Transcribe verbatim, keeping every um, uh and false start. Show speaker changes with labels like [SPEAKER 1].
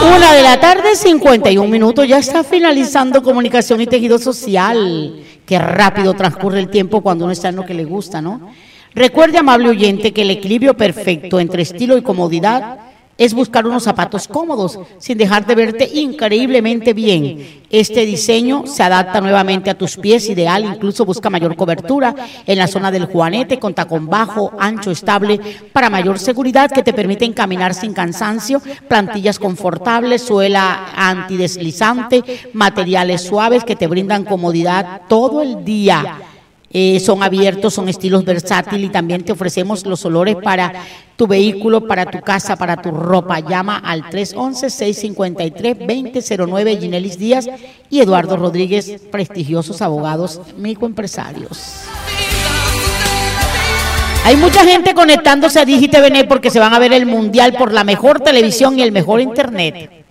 [SPEAKER 1] Una de la tarde, cincuenta y un minutos, ya está finalizando Comunicación y Tejido Social. Qué rápido transcurre el tiempo cuando uno está en lo que le gusta, ¿no? Recuerde, amable oyente, que el equilibrio perfecto entre estilo y comodidad es buscar unos zapatos cómodos, sin dejar de verte increíblemente bien. Este diseño se adapta nuevamente a tus pies, ideal, incluso busca mayor cobertura en la zona del juanete, con tacón bajo, ancho, estable, para mayor seguridad, que te permiten caminar sin cansancio, plantillas confortables, suela antideslizante, materiales suaves que te brindan comodidad todo el día. Eh, son abiertos, son estilos versátiles y también te ofrecemos los olores para tu vehículo, para tu casa, para tu ropa. Llama al tres once, seis cincuenta y tres, veinte cero nueve, Ginelis Díaz y Eduardo Rodríguez, prestigiosos abogados microempresarios. Hay mucha gente conectándose a Digi T V Net porque se van a ver el Mundial por la mejor televisión y el mejor internet.